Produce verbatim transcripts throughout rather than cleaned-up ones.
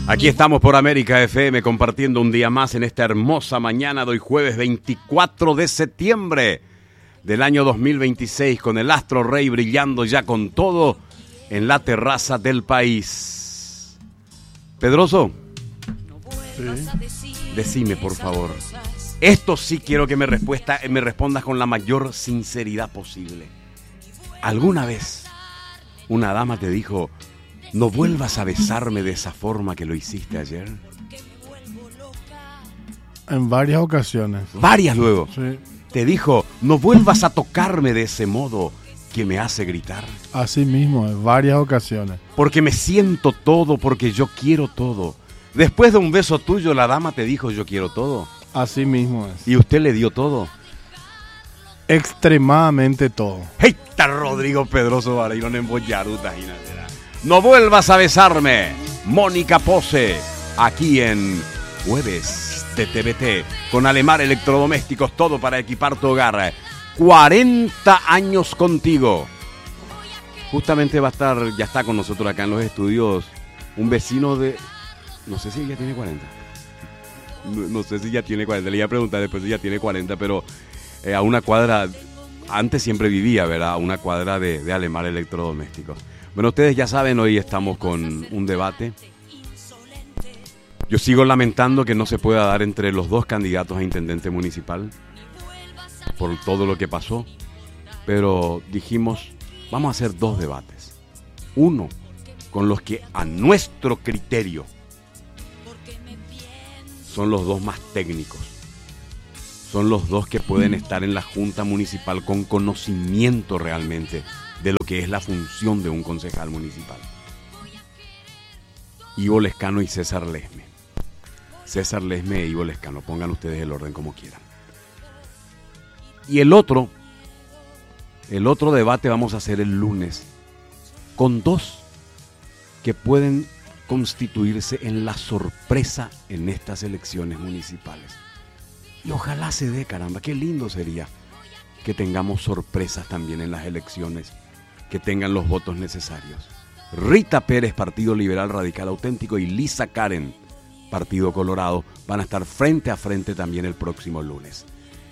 Aquí estamos por América F M compartiendo un día más en esta hermosa mañana de hoy jueves veinticuatro de septiembre del año dos mil veintiséis con el astro rey brillando ya con todo en la terraza del país. Pedroso, Sí. decime por favor, esto sí quiero que me, respuesta, me respondas con la mayor sinceridad posible. ¿Alguna vez una dama te dijo, no vuelvas a besarme de esa forma que lo hiciste ayer? En varias ocasiones. Varias luego. Sí. Te dijo, no vuelvas a tocarme de ese modo que me hace gritar. Así mismo, en varias ocasiones. Porque me siento todo, porque yo quiero todo. Después de un beso tuyo, la dama te dijo, yo quiero todo. Así mismo es. Y usted le dio todo. Extremadamente todo. ¡Hey! Está Rodrigo Pedroso Vareiro en Boyaruta. No vuelvas a besarme. Mónica Pose, aquí en Jueves de T V T, con Alemar Electrodomésticos, todo para equipar tu hogar. cuarenta años contigo. Justamente va a estar, ya está con nosotros acá en los estudios, un vecino de... No sé si ya tiene cuarenta. No, no sé si ya tiene cuarenta. Le iba a preguntar después si ya tiene cuarenta, pero eh, a una cuadra... Antes siempre vivía, ¿verdad? A una cuadra de, de Alemar Electrodomésticos. Bueno, ustedes ya saben, hoy estamos con un debate. Yo sigo lamentando que no se pueda dar entre los dos candidatos a intendente municipal por todo lo que pasó, pero dijimos, vamos a hacer dos debates. Uno, con los que a nuestro criterio son los dos más técnicos. Son los dos que pueden estar en la Junta Municipal con conocimiento realmente de lo que es la función de un concejal municipal. Ivo Lescano y César Lesme. César Lesme e Ivo Lescano, pongan ustedes el orden como quieran. Y el otro, el otro debate vamos a hacer el lunes con dos que pueden constituirse en la sorpresa en estas elecciones municipales. Y ojalá se dé, caramba, qué lindo sería que tengamos sorpresas también en las elecciones, que tengan los votos necesarios. Rita Pérez, Partido Liberal Radical Auténtico, y Lisa Karen, Partido Colorado, van a estar frente a frente también el próximo lunes.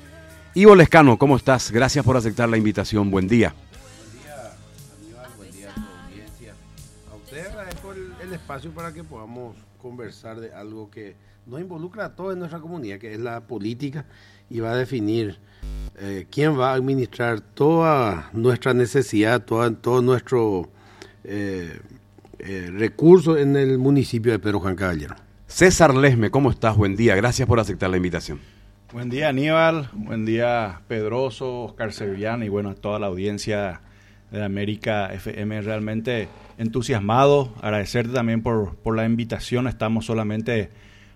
Ivo Lescano, ¿cómo estás? Gracias por aceptar la invitación. Buen día. Buen día, Aníbal. Buen día a tu audiencia. A ustedes agradezco el, el espacio para que podamos conversar de algo que nos involucra a todos en nuestra comunidad, que es la política, y va a definir eh, quién va a administrar toda nuestra necesidad, toda, todo nuestro eh, eh, recurso en el municipio de Pedro Juan Caballero. César Lesme, ¿cómo estás? Buen día. Gracias por aceptar la invitación. Buen día, Aníbal. Buen día, Pedroso, Oscar Sevillán y bueno, a toda la audiencia de América F M. Realmente entusiasmado. Agradecerte también por, por la invitación. Estamos solamente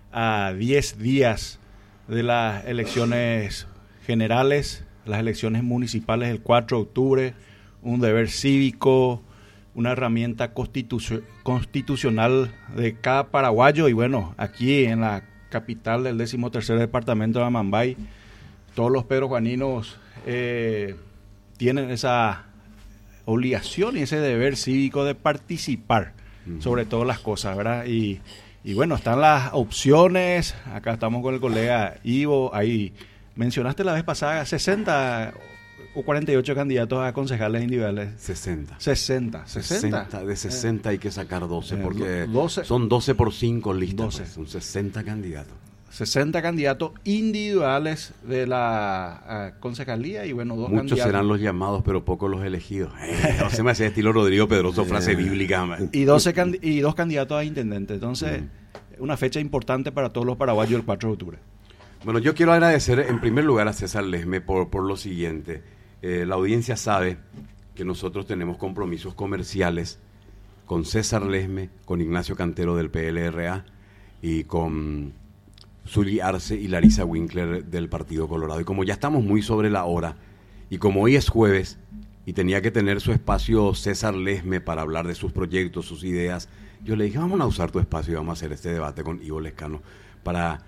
a diez días de las elecciones generales, las elecciones municipales el cuatro de octubre. Un deber cívico, una herramienta constitu- constitucional de cada paraguayo. Y bueno, aquí en la capital del decimotercer departamento de Amambay, todos los pedrojuaninos eh, tienen esa obligación y ese deber cívico de participar uh-huh. sobre todas las cosas, ¿verdad? Y, y bueno, están las opciones. Acá estamos con el colega Ivo. Ahí mencionaste la vez pasada sesenta o cuarenta y ocho candidatos a concejales individuales. sesenta. sesenta. sesenta. sesenta. De sesenta hay que sacar doce, Eh, porque doce. son doce por cinco listas. doce. Pues, son sesenta candidatos. sesenta candidatos individuales de la uh, concejalía y bueno, dos Muchos candidatos. serán los llamados, pero pocos los elegidos. Eh, no se me hace estilo Rodrigo Pedroso, frase bíblica. Man. Y, doce candi- y dos candidatos a intendente. Entonces, mm. una fecha importante para todos los paraguayos el cuatro de octubre. Bueno, yo quiero agradecer en primer lugar a César Lesme por, por lo siguiente. Eh, la audiencia sabe que nosotros tenemos compromisos comerciales con César Lesme, con Ignacio Cantero del P L R A y con Zully Arce y Larisa Winkler del Partido Colorado. Y como ya estamos muy sobre la hora, y como hoy es jueves, y tenía que tener su espacio César Lesme para hablar de sus proyectos, sus ideas, yo le dije, vamos a usar tu espacio y vamos a hacer este debate con Ivo Lescano para,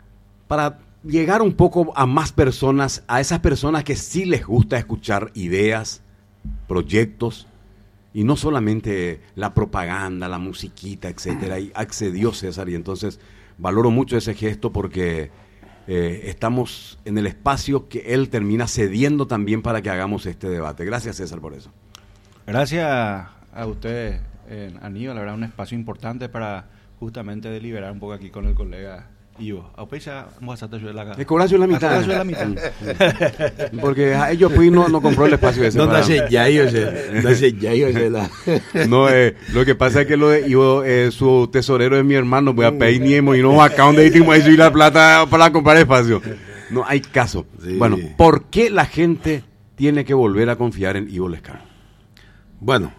para llegar un poco a más personas, a esas personas que sí les gusta escuchar ideas, proyectos, y no solamente la propaganda, la musiquita, etcétera, y accedió César, y entonces valoro mucho ese gesto porque eh, estamos en el espacio que él termina cediendo también para que hagamos este debate. Gracias, César, por eso. Gracias a ustedes, eh, Aníbal, la verdad, un espacio importante para justamente deliberar un poco aquí con el colega Ivo. A usted ya vamos a hacer yo la El cobrazo es la mitad. El cobrazo es la mitad. Porque a ellos pues no, no compró el espacio ese. No para... hace ya yo sé, no hace ya yo sé la. No, eh, lo que pasa es que lo de Ivo, eh, su tesorero es mi hermano, voy a pedir niemo y no acá donde hicimos ahí la plata para comprar espacio. No hay caso. Sí. Bueno, ¿por qué la gente tiene que volver a confiar en Ivo Lescano? Bueno,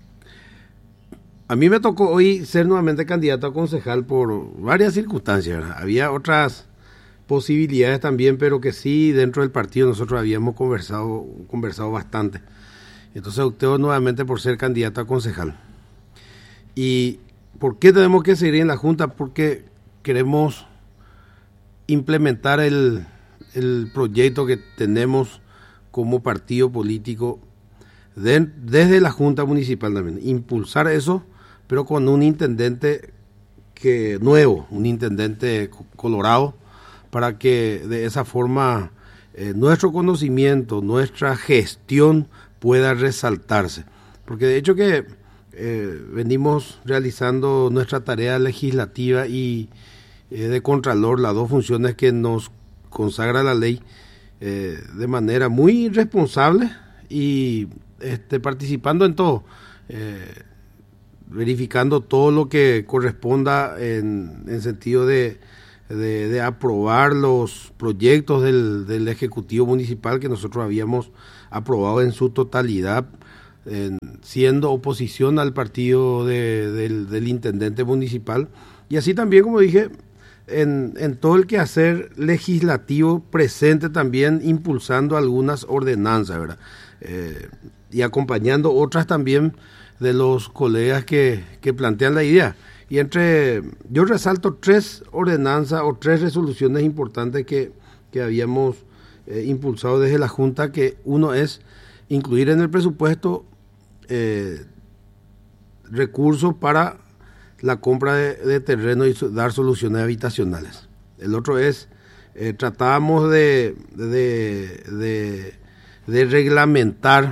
a mí me tocó hoy ser nuevamente candidato a concejal por varias circunstancias, ¿verdad? Había otras posibilidades también, pero que sí, dentro del partido nosotros habíamos conversado, conversado bastante. Entonces opté nuevamente por ser candidato a concejal. ¿Y por qué tenemos que seguir en la Junta? Porque queremos implementar el, el proyecto que tenemos como partido político de, desde la Junta Municipal también. Impulsar eso, pero con un intendente que nuevo, un intendente colorado, para que de esa forma eh, nuestro conocimiento, nuestra gestión pueda resaltarse. Porque de hecho que eh, venimos realizando nuestra tarea legislativa y eh, de contralor, las dos funciones que nos consagra la ley, eh, de manera muy responsable y este, participando en todo. Eh, verificando todo lo que corresponda en, en sentido de, de, de aprobar los proyectos del, del Ejecutivo Municipal que nosotros habíamos aprobado en su totalidad, en, siendo oposición al partido de, del, del Intendente Municipal, y así también, como dije, en, en todo el quehacer legislativo presente también, impulsando algunas ordenanzas, ¿verdad? Eh, y acompañando otras también de los colegas que, que plantean la idea. Y entre, yo resalto tres ordenanzas o tres resoluciones importantes que, que habíamos eh, impulsado desde la Junta, que uno es incluir en el presupuesto eh, recursos para la compra de, de terreno y dar soluciones habitacionales. El otro es, eh, tratábamos de, de, de, de reglamentar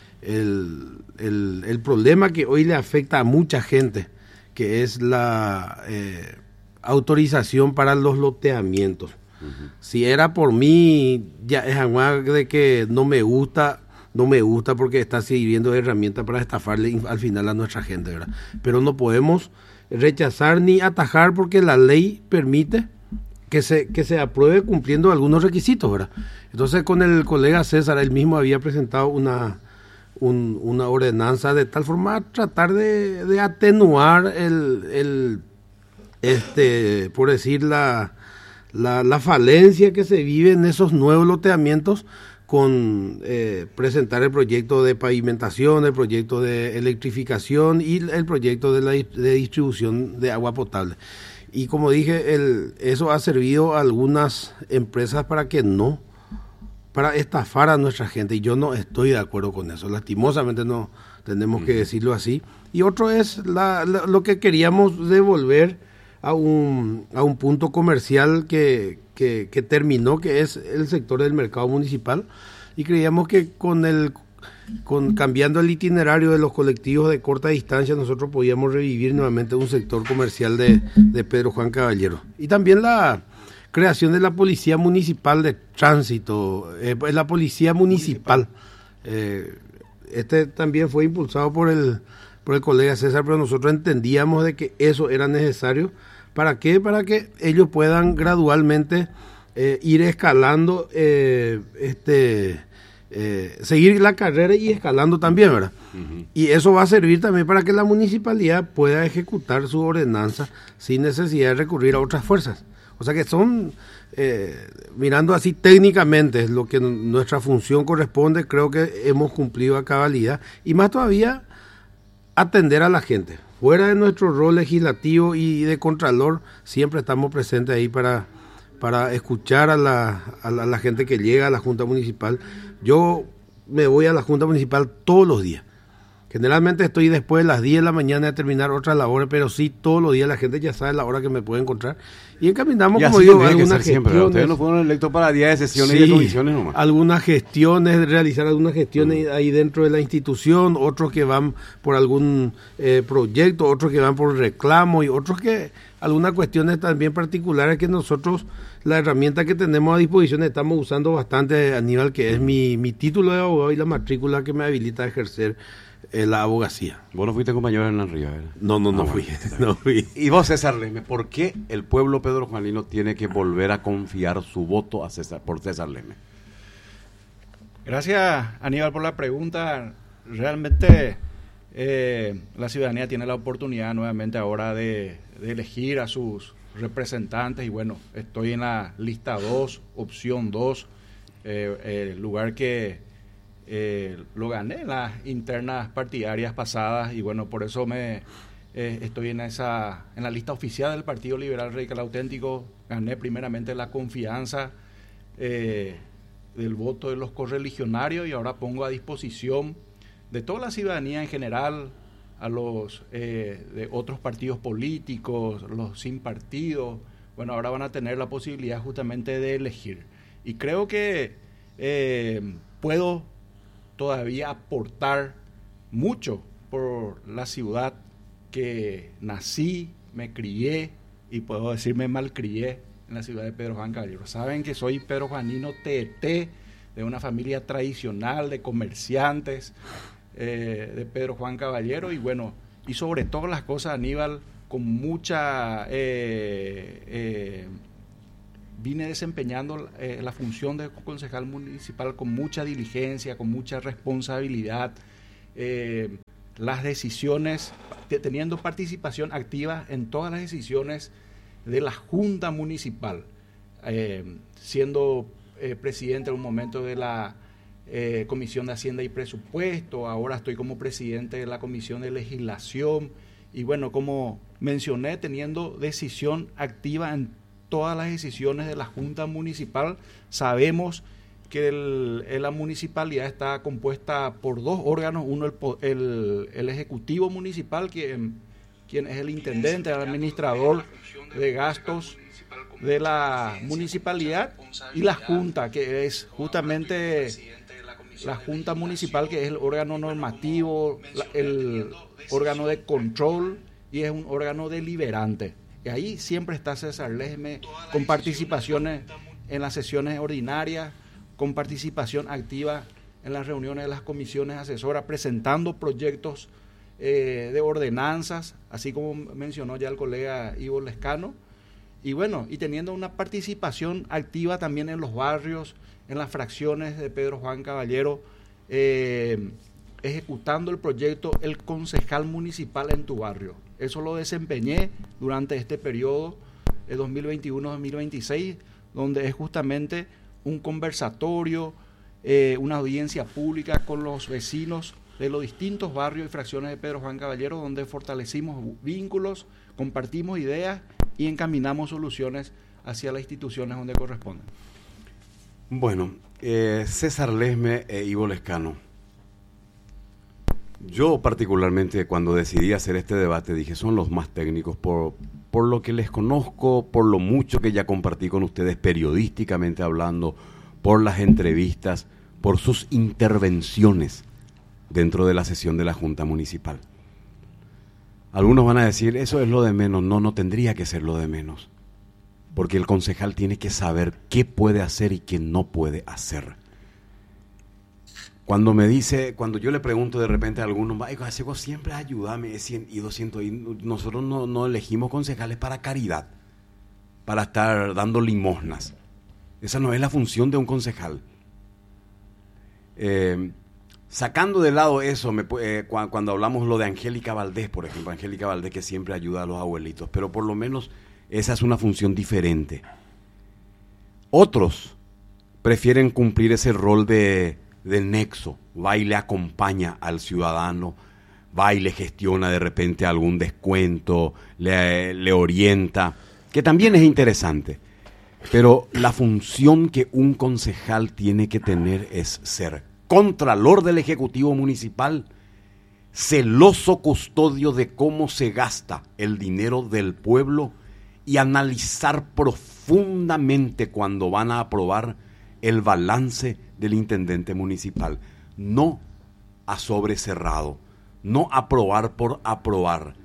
el El, el problema que hoy le afecta a mucha gente, que es la eh, autorización para los loteamientos. Uh-huh. Si era por mí, ya es algo de que no me gusta, no me gusta porque está sirviendo de herramienta para estafarle al final a nuestra gente, ¿verdad? Pero no podemos rechazar ni atajar porque la ley permite que se, que se apruebe cumpliendo algunos requisitos, ¿verdad? Entonces con el colega César, él mismo había presentado una... Un, una ordenanza de tal forma a tratar de, de atenuar el, el este por decir la, la la falencia que se vive en esos nuevos loteamientos, con eh, presentar el proyecto de pavimentación, el proyecto de electrificación y el proyecto de la de distribución de agua potable. Y como dije, el, eso ha servido a algunas empresas para que no para estafar a nuestra gente, y yo no estoy de acuerdo con eso, lastimosamente no tenemos que decirlo así. Y otro es la, la, lo que queríamos devolver a un, a un punto comercial que, que, que terminó, que es el sector del mercado municipal, y creíamos que con el con cambiando el itinerario de los colectivos de corta distancia nosotros podíamos revivir nuevamente un sector comercial de, de Pedro Juan Caballero. Y también la creación de la Policía Municipal de Tránsito, eh, la Policía Municipal. Eh, este también fue impulsado por el, por el colega César, pero nosotros entendíamos de que eso era necesario. ¿Para qué? Para que ellos puedan gradualmente eh, ir escalando, eh, este, eh, seguir la carrera y escalando también, ¿verdad? Uh-huh. Y eso va a servir también para que la municipalidad pueda ejecutar su ordenanza sin necesidad de recurrir a otras fuerzas. O sea que son, eh, mirando así técnicamente, lo que n- nuestra función corresponde, creo que hemos cumplido a cabalidad. Y más todavía, atender a la gente. Fuera de nuestro rol legislativo y de contralor, siempre estamos presentes ahí para, para escuchar a la, a, la, a la gente que llega a la Junta Municipal. Yo me voy a la Junta Municipal todos los días. Generalmente estoy después de las diez de la mañana de terminar otras labores, pero sí todos los días la gente ya sabe la hora que me puede encontrar. Y encaminamos, y como así digo, tendría que algunas ser siempre, gestiones. ustedes no fueron electos para días de sesiones Sí, y de comisiones nomás. Algunas gestiones, realizar algunas gestiones mm. ahí dentro de la institución, otros que van por algún eh, proyecto, otros que van por reclamo y otros que algunas cuestiones también particulares que nosotros, la herramienta que tenemos a disposición, estamos usando bastante, Aníbal, que es mi, mi título de abogado y la matrícula que me habilita a ejercer eh, la abogacía. Vos no fuiste compañero de Hernán Rivas, ¿verdad? No, no, no, ah, fui, bueno, no fui. Y vos, César Lesme, ¿por qué el pueblo pedrojuanino tiene que volver a confiar su voto a César, por César Lesme? Gracias, Aníbal, por la pregunta. Realmente eh, la ciudadanía tiene la oportunidad nuevamente ahora de, de elegir a sus representantes y bueno, estoy en la lista dos, opción dos, eh, el lugar que eh, lo gané en las internas partidarias pasadas y bueno, por eso me eh, estoy en esa en la lista oficial del Partido Liberal Radical Auténtico. Gané primeramente la confianza eh, del voto de los correligionarios y ahora pongo a disposición de toda la ciudadanía en general, a los eh, de otros partidos políticos, los sin partido, bueno, ahora van a tener la posibilidad justamente de elegir. Y creo que eh, puedo todavía aportar mucho por la ciudad que nací, me crié y puedo decirme malcrié en la ciudad de Pedro Juan Caballero. Saben que soy pedrojuanino teté, de una familia tradicional de comerciantes, Eh, de Pedro Juan Caballero y bueno, y sobre todas las cosas, Aníbal, con mucha eh, eh, vine desempeñando eh, la función de concejal municipal con mucha diligencia, con mucha responsabilidad, eh, las decisiones, teniendo participación activa en todas las decisiones de la Junta Municipal, eh, siendo eh, presidente en un momento de la Eh, Comisión de Hacienda y Presupuesto, ahora estoy como presidente de la Comisión de Legislación y bueno, como mencioné, teniendo decisión activa en todas las decisiones de la Junta Municipal. Sabemos que el, la municipalidad está compuesta por dos órganos, uno el, el, el Ejecutivo Municipal, quien, quien es el intendente, el administrador de gastos de la municipalidad, y la Junta, que es justamente la Junta Municipal, que es el órgano normativo, la, el órgano de control y es un órgano deliberante. Y ahí siempre está César Lesme, con participaciones en las sesiones ordinarias, con participación activa en las reuniones de las comisiones asesoras, presentando proyectos eh, de ordenanzas, así como mencionó ya el colega Ivo Lescano. Y bueno, y teniendo una participación activa también en los barrios, en las fracciones de Pedro Juan Caballero, eh, ejecutando el proyecto El Concejal Municipal en tu Barrio. Eso lo desempeñé durante este periodo de dos mil veintiuno a dos mil veintiséis, donde es justamente un conversatorio, eh, una audiencia pública con los vecinos de los distintos barrios y fracciones de Pedro Juan Caballero, donde fortalecimos vínculos, compartimos ideas y encaminamos soluciones hacia las instituciones donde corresponden. Bueno, eh, César Lesme e Ivo Lescano. Yo particularmente cuando decidí hacer este debate dije son los más técnicos por, por lo que les conozco, por lo mucho que ya compartí con ustedes periodísticamente hablando, por las entrevistas, por sus intervenciones dentro de la sesión de la Junta Municipal. Algunos van a decir, eso es lo de menos. No, no tendría que ser lo de menos. Porque el concejal tiene que saber qué puede hacer y qué no puede hacer. Cuando me dice, cuando yo le pregunto de repente a algunos, vos siempre ayúdame, y doscientos, y nosotros no, no elegimos concejales para caridad, para estar dando limosnas. Esa no es la función de un concejal. Eh, Sacando de lado eso, me, eh, cu- cuando hablamos lo de Angélica Valdés, por ejemplo, Angélica Valdés que siempre ayuda a los abuelitos, pero por lo menos esa es una función diferente. Otros prefieren cumplir ese rol de, de nexo, va y le acompaña al ciudadano, va y le gestiona de repente algún descuento, le, le orienta, que también es interesante. Pero la función que un concejal tiene que tener es ser contralor del Ejecutivo Municipal, celoso custodio de cómo se gasta el dinero del pueblo y analizar profundamente cuando van a aprobar el balance del intendente municipal. No a sobre cerrado, no aprobar por aprobar.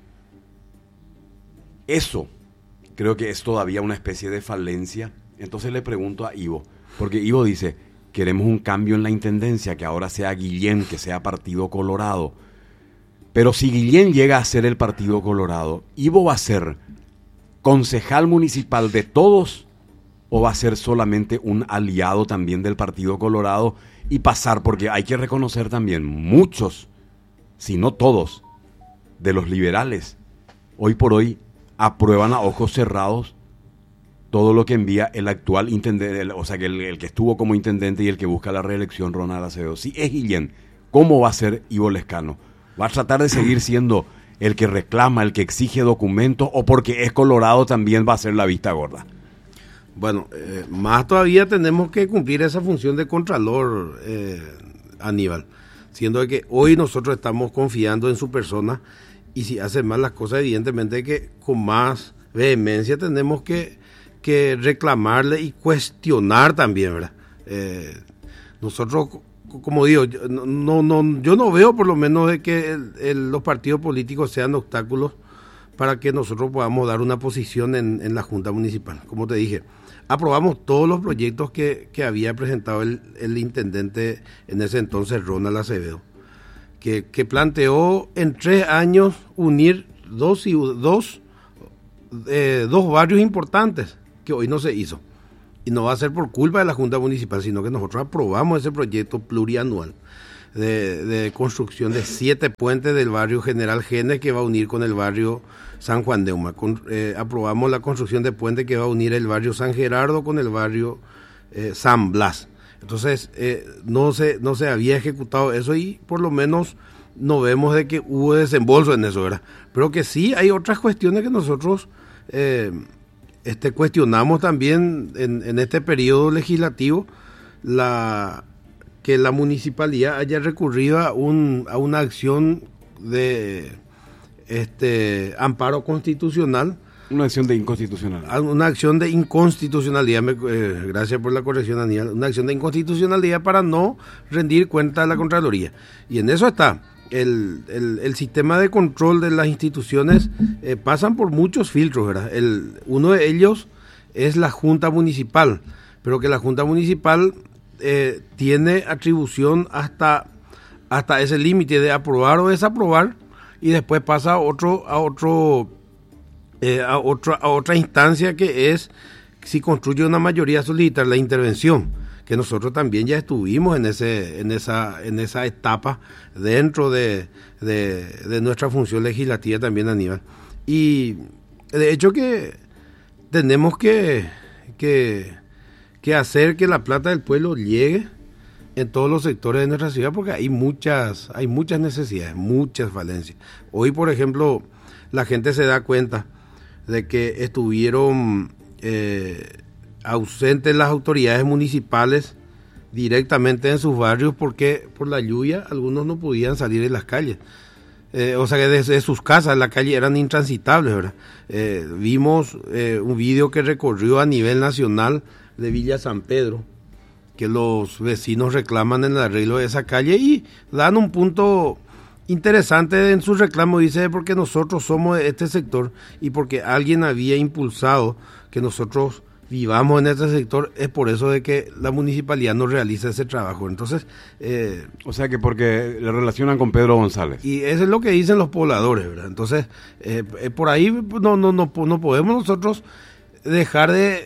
Eso creo que es todavía una especie de falencia. Entonces le pregunto a Ivo, porque Ivo dice, queremos un cambio en la intendencia, que ahora sea Guillén, que sea Partido Colorado. Pero si Guillén llega a ser el Partido Colorado, ¿Ivo va a ser concejal municipal de todos o va a ser solamente un aliado también del Partido Colorado y pasar? Porque hay que reconocer también, muchos, si no todos, de los liberales, hoy por hoy aprueban a ojos cerrados todo lo que envía el actual intendente, o sea, que el, el que estuvo como intendente y el que busca la reelección, Ronald Acevedo. Si es Guillén, ¿cómo va a ser Ivo Lescano? ¿Va a tratar de seguir siendo el que reclama, el que exige documentos, o porque es Colorado también va a ser la vista gorda? Bueno, eh, más todavía tenemos que cumplir esa función de contralor, eh, Aníbal, siendo de que hoy nosotros estamos confiando en su persona, y si hace mal las cosas, evidentemente que con más vehemencia tenemos que, que reclamarle y cuestionar también, ¿verdad? Eh, nosotros, como digo, yo no, no, yo no veo por lo menos de que el, el, los partidos políticos sean obstáculos para que nosotros podamos dar una posición en, en la Junta Municipal. Como te dije, aprobamos todos los proyectos que, que había presentado el, el intendente en ese entonces, Ronald Acevedo, que, que planteó en tres años unir dos, dos, eh, dos barrios importantes, que hoy no se hizo. Y no va a ser por culpa de la Junta Municipal, sino que nosotros aprobamos ese proyecto plurianual de, de construcción de siete puentes del barrio General Genes, que va a unir con el barrio San Juan de Uma. Con, eh, aprobamos la construcción de puente que va a unir el barrio San Gerardo con el barrio eh, San Blas. Entonces, eh, no se, no se había ejecutado eso y por lo menos no vemos de que hubo desembolso en eso, ¿verdad? Pero que sí hay otras cuestiones que nosotros eh, este, cuestionamos también en, en este periodo legislativo, la, que la municipalidad haya recurrido a, un, a una acción de este, amparo constitucional. Una acción de inconstitucionalidad. Una acción de inconstitucionalidad, me, eh, gracias por la corrección, Daniel, una acción de inconstitucionalidad para no rendir cuenta a la Contraloría. Y en eso está. El, el, el sistema de control de las instituciones eh, pasan por muchos filtros, ¿verdad? El, uno de ellos es la Junta Municipal, pero que la Junta Municipal eh, tiene atribución hasta, hasta ese límite de aprobar o desaprobar y después pasa a otro, a otro Eh, a, otra, a otra instancia, que es si construye una mayoría solicitar la intervención, que nosotros también ya estuvimos en ese en esa en esa etapa dentro de, de, de nuestra función legislativa también, Aníbal. Y de hecho que tenemos que, que, que hacer que la plata del pueblo llegue en todos los sectores de nuestra ciudad, porque hay muchas, hay muchas necesidades, muchas falencias. Hoy, por ejemplo, la gente se da cuenta de que estuvieron eh, ausentes las autoridades municipales directamente en sus barrios porque por la lluvia algunos no podían salir de las calles. Eh, o sea que desde sus casas las calles eran intransitables, ¿verdad? Eh, vimos eh, un video que recorrió a nivel nacional de Villa San Pedro, que los vecinos reclaman el arreglo de esa calle y dan un punto interesante en su reclamo, dice, porque nosotros somos de este sector y porque alguien había impulsado que nosotros vivamos en este sector, es por eso de que la municipalidad no realiza ese trabajo. Entonces, eh, o sea que porque le relacionan con Pedro González. Y eso es lo que dicen los pobladores, ¿verdad? Entonces, eh, eh, por ahí no, no, no, no podemos nosotros dejar de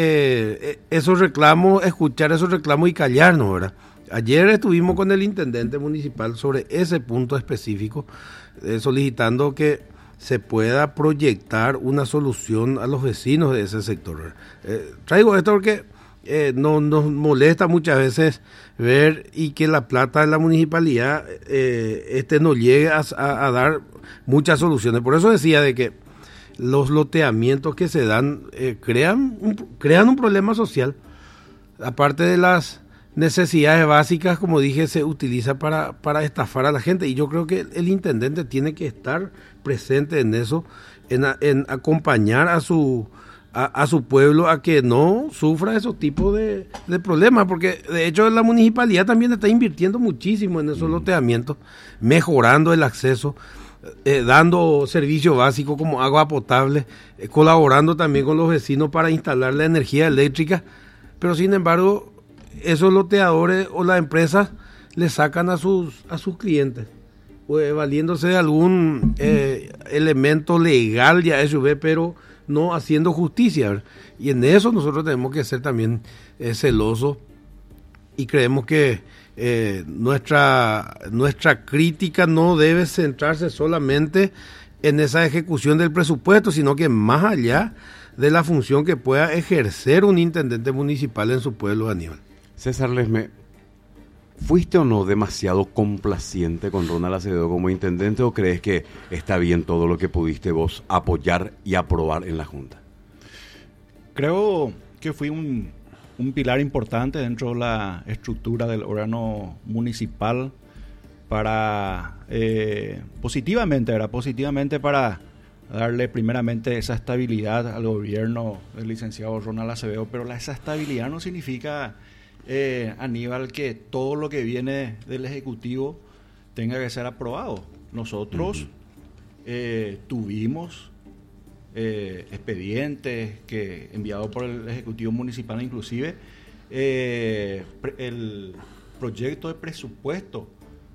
eh, esos reclamos, escuchar esos reclamos y callarnos, ¿verdad? Ayer estuvimos con el intendente municipal sobre ese punto específico, eh, solicitando que se pueda proyectar una solución a los vecinos de ese sector. Eh, traigo esto porque eh, no, nos molesta muchas veces ver y que la plata de la municipalidad eh, este no llegue a, a, a dar muchas soluciones. Por eso decía de que los loteamientos que se dan eh, crean, un, crean un problema social, aparte de las necesidades básicas, como dije, se utiliza para, para estafar a la gente. Y yo creo que el intendente tiene que estar presente en eso, en, en acompañar a su a, a su pueblo a que no sufra esos tipos de, de problemas, porque de hecho la municipalidad también está invirtiendo muchísimo en esos loteamientos, mejorando el acceso, eh, dando servicio básico como agua potable, eh, colaborando también con los vecinos para instalar la energía eléctrica, pero sin embargo esos loteadores o las empresas le sacan a sus a sus clientes, pues, valiéndose de algún eh, elemento legal, ya eso ve, pero no haciendo justicia, ¿verdad? Y en eso nosotros tenemos que ser también eh, celosos, y creemos que eh, nuestra nuestra crítica no debe centrarse solamente en esa ejecución del presupuesto, sino que más allá de la función que pueda ejercer un intendente municipal en su pueblo, Aníbal. César Lesme, ¿fuiste o no demasiado complaciente con Ronald Acevedo como intendente, o crees que está bien todo lo que pudiste vos apoyar y aprobar en la Junta? Creo que fui un, un pilar importante dentro de la estructura del órgano municipal para, eh, positivamente, ¿verdad? Positivamente para darle primeramente esa estabilidad al gobierno del licenciado Ronald Acevedo, pero la, esa estabilidad no significa... Eh, Aníbal, que todo lo que viene del Ejecutivo tenga que ser aprobado. Nosotros uh-huh. eh, tuvimos eh, expedientes que enviados por el Ejecutivo Municipal, inclusive eh, pre- el proyecto de presupuesto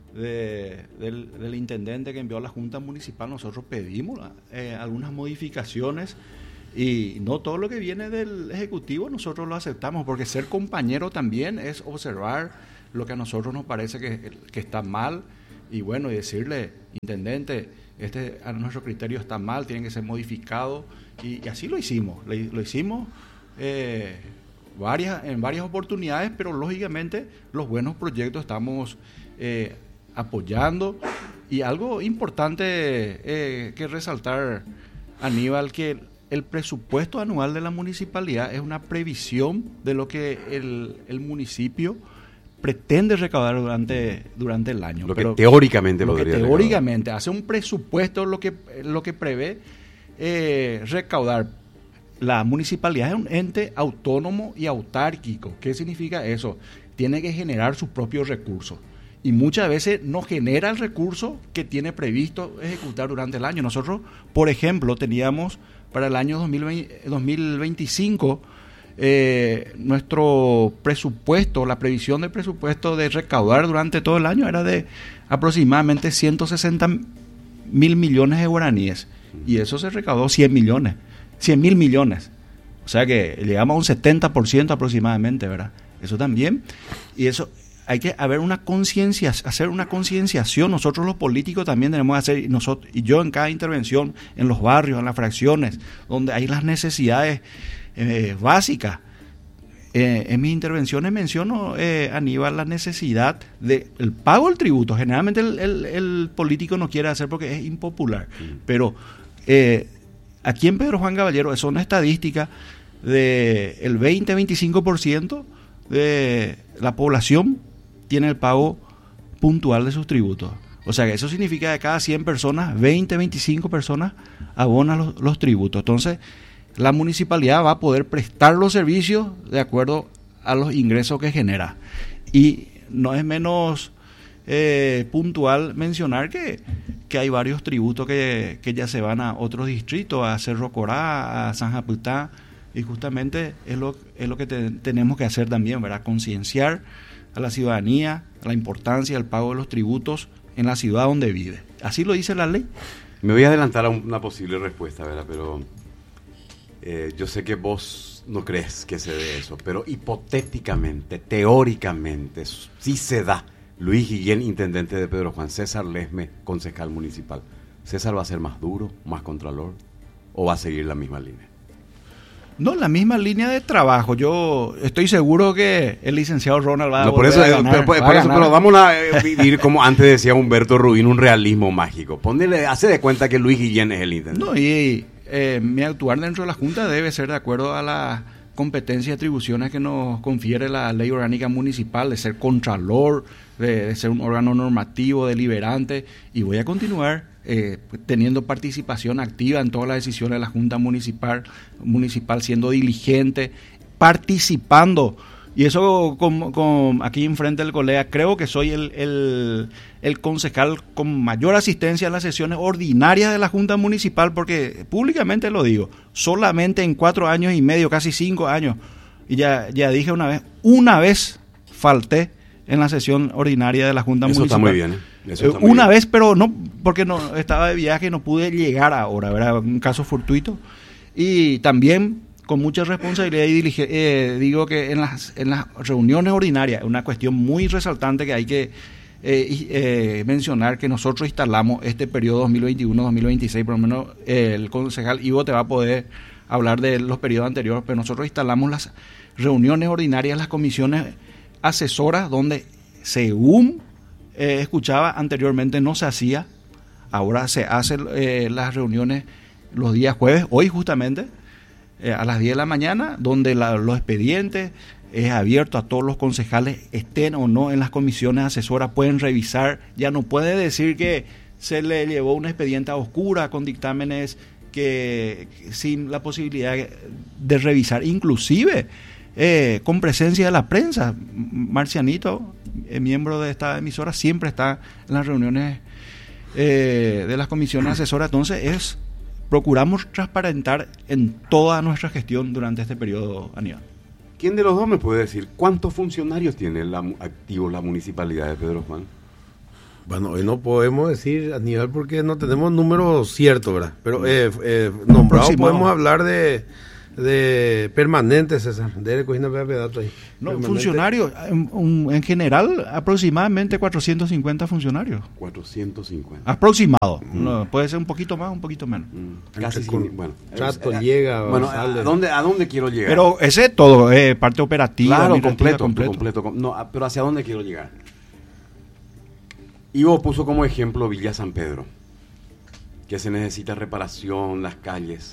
de, del, del intendente que envió a la Junta Municipal. Nosotros pedimos eh, algunas modificaciones. Y no todo lo que viene del Ejecutivo nosotros lo aceptamos, porque ser compañero también es observar lo que a nosotros nos parece que, que está mal, y bueno, y decirle, intendente, este a nuestro criterio está mal, tiene que ser modificado, y, y así lo hicimos, lo, lo hicimos eh, varias, en varias oportunidades, pero lógicamente los buenos proyectos estamos eh, apoyando. Y algo importante eh, que resaltar, Aníbal, que el presupuesto anual de la municipalidad es una previsión de lo que el, el municipio pretende recaudar durante, durante el año. Lo Pero que teóricamente lo podría que teóricamente recaudar. Hace un presupuesto lo que, lo que prevé eh, recaudar. La municipalidad es un ente autónomo y autárquico. ¿Qué significa eso? Tiene que generar sus propios recursos. Y muchas veces no genera el recurso que tiene previsto ejecutar durante el año. Nosotros, por ejemplo, teníamos para el año dos mil veinte, dos mil veinticinco eh, nuestro presupuesto, la previsión del presupuesto de recaudar durante todo el año era de aproximadamente ciento sesenta mil millones de guaraníes. Y eso se recaudó cien millones, cien mil millones. O sea que llegamos a un setenta por ciento aproximadamente, ¿verdad? Eso también. Y eso... Hay que haber una conciencia, hacer una concienciación. Nosotros los políticos también tenemos que hacer, y nosotros, y yo en cada intervención, en los barrios, en las fracciones, donde hay las necesidades eh, básicas. Eh, en mis intervenciones menciono, eh, Aníbal, la necesidad del pago del tributo. Generalmente el, el, el político no quiere hacer porque es impopular. Mm. Pero eh, aquí en Pedro Juan Caballero son estadísticas de el veinte a veinticinco por ciento de la población tiene el pago puntual de sus tributos. O sea que eso significa que de cada cien personas, veinte, veinticinco personas abonan los, los tributos. Entonces, la municipalidad va a poder prestar los servicios de acuerdo a los ingresos que genera. Y no es menos eh, puntual mencionar que, que hay varios tributos que, que ya se van a otros distritos, a Cerro Corá, a San Japutá, y justamente es lo, es lo que te, tenemos que hacer también, ¿verdad? Concienciar a la ciudadanía la importancia del pago de los tributos en la ciudad donde vive. Así lo dice la ley. Me voy a adelantar a una posible respuesta, ¿verdad? Pero eh, yo sé que vos no crees que se dé eso, pero hipotéticamente, teóricamente, sí se da. Luis Guillén, intendente de Pedro Juan, César Lesme, concejal municipal. ¿César va a ser más duro, más contralor, o va a seguir la misma línea? No, la misma línea de trabajo. Yo estoy seguro que el licenciado Ronald va a no, por volver eso, a ganar, pero, por, va por a eso, ganar. pero vamos a vivir, como antes decía Humberto Rubín, un realismo mágico. Ponele, hace de cuenta que Luis Guillén es el intendente. No, y eh, mi actuar dentro de la Junta debe ser de acuerdo a la competencias y atribuciones que nos confiere la ley orgánica municipal, de ser contralor, de, de ser un órgano normativo, deliberante, y voy a continuar eh, teniendo participación activa en todas las decisiones de la Junta Municipal, municipal siendo diligente, participando. Y eso, con, con aquí enfrente del colega, creo que soy el, el, el concejal con mayor asistencia a las sesiones ordinarias de la Junta Municipal, porque públicamente lo digo, solamente en cuatro años y medio, casi cinco años, y ya, ya dije una vez, una vez falté en la sesión ordinaria de la Junta Eso Municipal. Está muy bien, ¿eh? Eso está muy una bien. vez, pero no, porque no estaba de viaje y no pude llegar ahora, ¿verdad? Un caso fortuito. Y también, con mucha responsabilidad y diligencia, eh, digo que en las, en las reuniones ordinarias, una cuestión muy resaltante que hay que eh, eh, mencionar, que nosotros instalamos este periodo dos mil veintiuno dos mil veintiséis, por lo menos eh, el concejal Ivo te va a poder hablar de los periodos anteriores, pero nosotros instalamos las reuniones ordinarias, las comisiones asesoras, donde según eh, escuchaba anteriormente no se hacía, ahora se hacen eh, las reuniones los días jueves, hoy justamente, Eh, a las diez de la mañana, donde la, los expedientes es abierto a todos los concejales, estén o no en las comisiones asesoras, pueden revisar, ya no puede decir que se le llevó un expediente a oscura con dictámenes que sin la posibilidad de revisar, inclusive eh, con presencia de la prensa. Marcianito, eh, miembro de esta emisora, siempre está en las reuniones eh, de las comisiones asesoras, entonces es procuramos transparentar en toda nuestra gestión durante este periodo, Aníbal. ¿Quién de los dos me puede decir cuántos funcionarios tiene la, activos la municipalidad de Pedro Juan? Bueno, hoy no podemos decir, Aníbal, porque no tenemos números ciertos, ¿verdad? Pero eh, eh, nombrados podemos hablar de, de permanentes, César. De cocina pedazo ahí. No, funcionarios, en, en general, aproximadamente cuatrocientos cincuenta funcionarios. cuatrocientos cincuenta. Aproximado. Mm. No, puede ser un poquito más, un poquito menos. Mm. Casi sin, bueno. Trato eh, llega. Bueno, ¿a dónde, ¿a dónde quiero llegar? Pero ese es todo, eh, parte operativa. Claro, completo, completo. completo. No, pero ¿hacia dónde quiero llegar? Ivo puso como ejemplo Villa San Pedro, que se necesita reparación, las calles.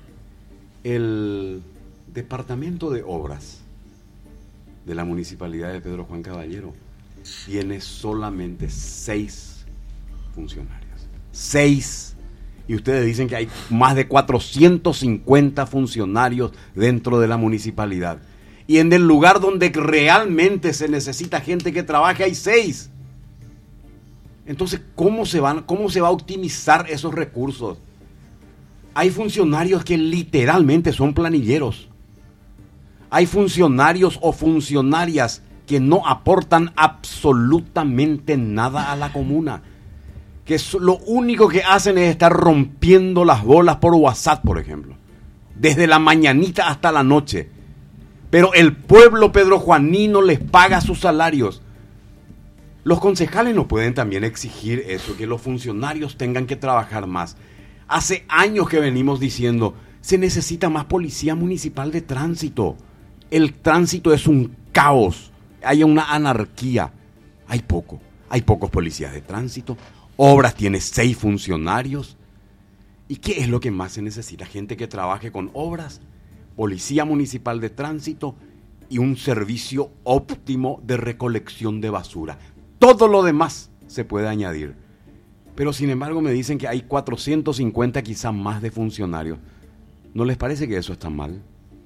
El Departamento de Obras de la Municipalidad de Pedro Juan Caballero tiene solamente seis funcionarios. Seis. Y ustedes dicen que hay más de cuatrocientos cincuenta funcionarios dentro de la municipalidad. Y en el lugar donde realmente se necesita gente que trabaje hay seis. Entonces, ¿cómo se van, cómo se va a optimizar esos recursos? Hay funcionarios que literalmente son planilleros. Hay funcionarios o funcionarias que no aportan absolutamente nada a la comuna. Que lo único que hacen es estar rompiendo las bolas por WhatsApp, por ejemplo. Desde la mañanita hasta la noche. Pero el pueblo pedrojuanino les paga sus salarios. Los concejales no pueden también exigir eso, que los funcionarios tengan que trabajar más. Hace años que venimos diciendo, se necesita más policía municipal de tránsito. El tránsito es un caos, hay una anarquía. Hay poco, hay pocos policías de tránsito. Obras tiene seis funcionarios. ¿Y qué es lo que más se necesita? Gente que trabaje con obras, policía municipal de tránsito y un servicio óptimo de recolección de basura. Todo lo demás se puede añadir. Pero sin embargo me dicen que hay cuatrocientos cincuenta quizás más de funcionarios. ¿No les parece que eso está mal?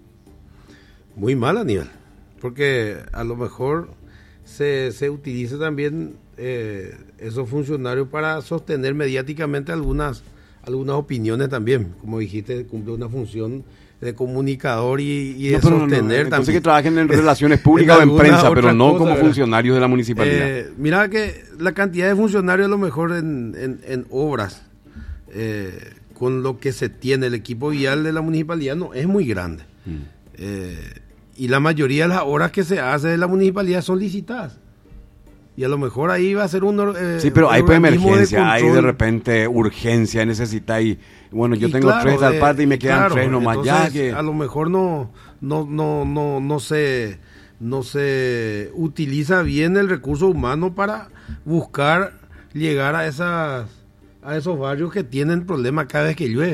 Muy mal, Aníbal. Porque a lo mejor se, se utiliza también eh, esos funcionarios para sostener mediáticamente algunas, algunas opiniones también. Como dijiste, cumple una función de comunicador y, y de no, pero sostener no, no. también. Entonces que trabajen en relaciones públicas o en prensa, pero no cosa, como ¿verdad? Funcionarios de la municipalidad. Eh, mira que la cantidad de funcionarios a lo mejor en, en, en obras, eh, con lo que se tiene el equipo vial de la municipalidad, no es muy grande. Mm. Eh, y la mayoría de las obras que se hace de la municipalidad son licitadas. Y a lo mejor ahí va a ser un eh, sí, pero hay pues emergencia, de hay de repente urgencia, necesita y bueno, yo y tengo claro, tres al parte y me quedan claro, tres nomás ya que a lo mejor no no no no no se no se utiliza bien el recurso humano para buscar llegar a esas a esos barrios que tienen problemas cada vez que llueve.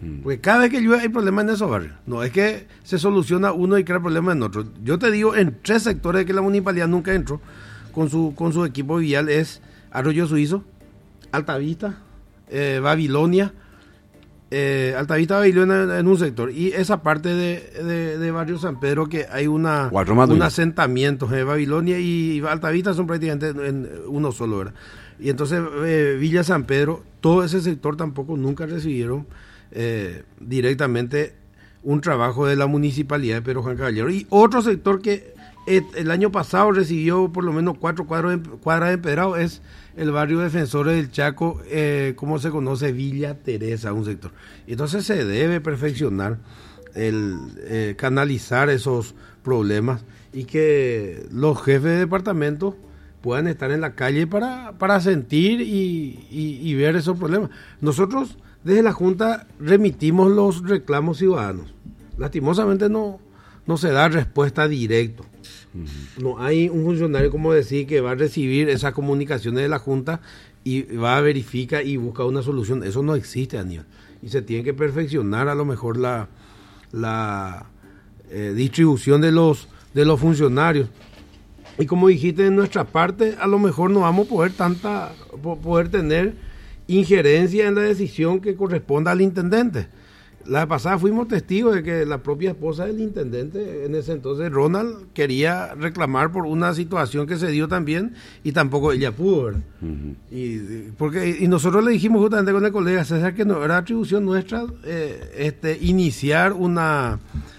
Porque cada vez que llueve hay problemas en esos barrios. No es que se soluciona uno y crea problemas en otro. Yo te digo, en tres sectores que la municipalidad nunca entró con su con su equipo vial es Arroyo Suizo, Altavista, eh, Babilonia, eh, Altavista, Babilonia en un sector. Y esa parte de, de, de Barrio San Pedro que hay una un asentamiento de eh, Babilonia y Altavista son prácticamente en, en uno solo, ¿verdad? Y entonces eh, Villa San Pedro, todo ese sector tampoco nunca recibieron Eh, directamente un trabajo de la municipalidad de Pedro Juan Caballero. Y otro sector que et, el año pasado recibió por lo menos cuatro cuadros, cuadras de empedrado es el barrio Defensores del Chaco, eh, como se conoce, Villa Teresa, un sector. Entonces se debe perfeccionar el eh, canalizar esos problemas y que los jefes de departamento puedan estar en la calle para, para sentir y, y, y ver esos problemas. Nosotros desde la Junta remitimos los reclamos ciudadanos. Lastimosamente no, no se da respuesta directa. Uh-huh. No hay un funcionario, como decir, que va a recibir esas comunicaciones de la Junta y va a verificar y busca una solución. Eso no existe, Daniel. Y se tiene que perfeccionar a lo mejor la, la eh, distribución de los, de los funcionarios. Y como dijiste, en nuestra parte, a lo mejor no vamos a poder, tanta, poder tener injerencia en la decisión que corresponda al intendente. La pasada fuimos testigos de que la propia esposa del intendente, en ese entonces Ronald, quería reclamar por una situación que se dio también y tampoco ella pudo, ¿verdad? Uh-huh. y, porque, y nosotros le dijimos justamente con el colega César que no era atribución nuestra eh, este, iniciar una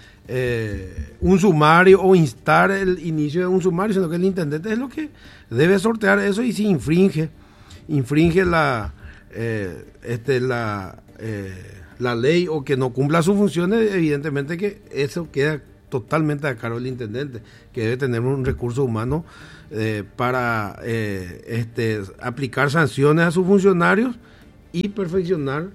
eh, un sumario o instar el inicio de un sumario, sino que el intendente es lo que debe sortear eso, y si infringe infringe la Eh, este la eh, la ley o que no cumpla sus funciones, evidentemente que eso queda totalmente a cargo del intendente, que debe tener un recurso humano eh, para eh, este aplicar sanciones a sus funcionarios y perfeccionar